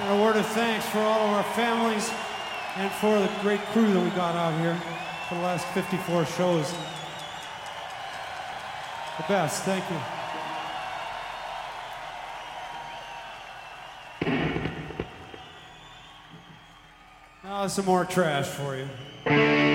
And a word of thanks for all of our families and for the great crew that we got out here for the last 54 shows. The best, thank you. Now some more trash for you.